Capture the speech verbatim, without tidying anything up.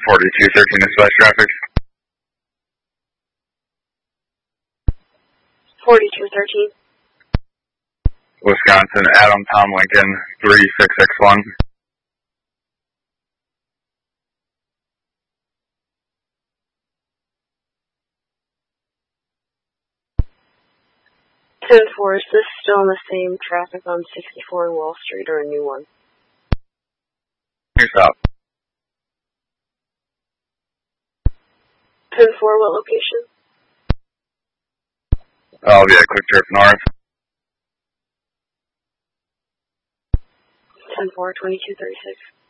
forty-two thirteen dispatch traffic. forty-two thirteen. Wisconsin, Adam Tom Lincoln, three six six one. ten four, is this still in the same traffic on sixty-four Wall Street or a new one? Here's up. ten four, what location? I'll be a quick trip north. ten four, twenty-two thirty-six.